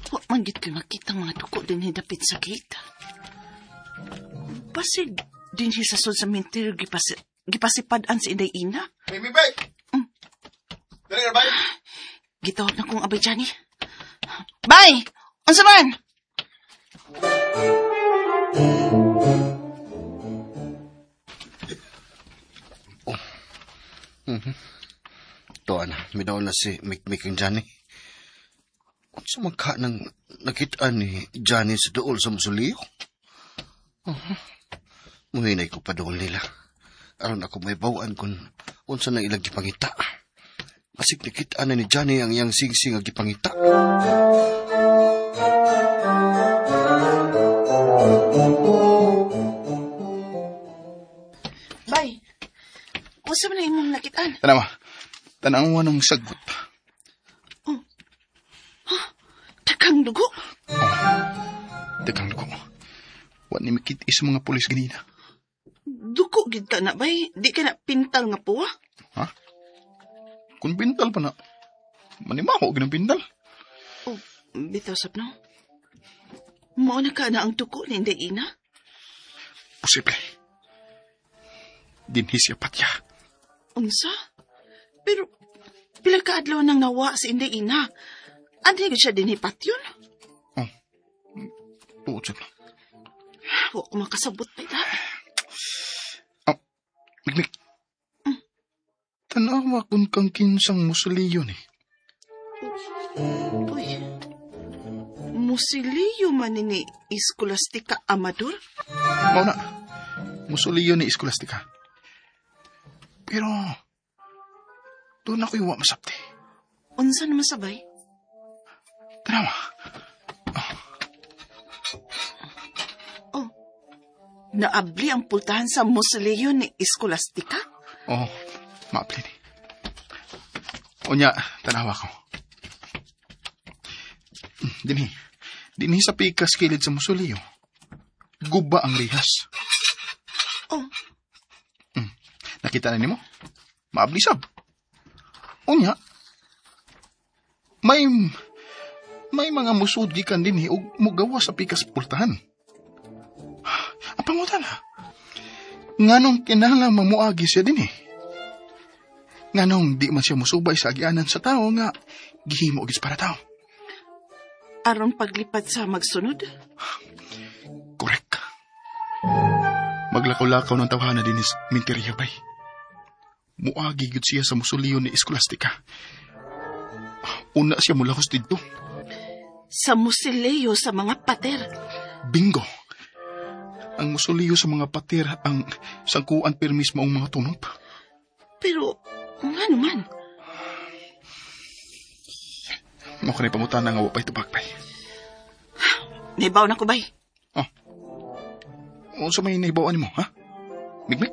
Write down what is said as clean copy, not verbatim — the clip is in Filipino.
Wa man gid ko'y makita mga duko din dapit sa gate. Basig din siya sa cemetery gipasipadan si Inday Ina. Mimi, bay! Dali na, bay! Gitawag na kong abay Johnny. Bay! Unsa man? Ito, midaw na si Mikmik ang Johnny. Kung sa magka nang nakitaan ni Johnny sa dool sa musuliyo? Muhinay ko pa dool nila. Aron ako may bawaan kung unsa na ilang gipangita. Masig nakitaan na ni Johnny ang iyang singsing ang gipangita. Bay, unsa man na imong nakitaan? Tanawa ng sagot. Daghang dugo? Daghang dugo. Wa ni makita sa mga pulis ganina. Dugo gid ka na, bay. Di ka na pintal nga puwa? Ha? Kung pintal pa na, manimaho ganang pintal. Oh, bitaw sab no? Mao na ka na ang dugo ni Inday Ina? Posible. Dinhi siya patya. Unsa? Pero, pila ka adlaw nang nawa si Inday Ina. Andi siya din hipatyon? Tuot siya. Huwag ko makasabot pa ita. Mikmik. Tanawa kung kang kinsang musuliyo ni. Uy. Musiliyo man ni Scholastica Amador? Mauna. Musuliyo ni Scholastica. Pero, doon ako'y wa masabti. Unsa naman sabay? Tanawa. Naabli ang pultahan sa Musiliyo ni Scholastica? Oo, maapli ni. Unya, tanawa ko. Dinhi sa pikas kilid sa Musiliyo. Guba ang rihas. Oh. Nakita na nimo? Maabli sab. Unya, may mga musud gikan dinhi og mugawa sa pikas pultahan. Ang pangutan ha. Nganong kinahanglan mamuagi siya din eh. Nganong di man siya musubay sa agianan sa tao nga gihimo gis para tao. Aron paglipad sa magsunod? Correct. Maglakaw-lakaw ng tawhana din is minteriya bay. Muagi gud siya sa musuliyo ni Scholastica. Una siya mulahos dito. Sa Musiliyo sa mga pater? Bingo. Ang musuliyo sa mga pater ang sangkuan permis maong mga tunog. Pero, nga naman. Mo kanay pangutana nga wapay tubag bay. Naibaw na ko bay. Unsa may naibawaan mo, ha? Mikmik?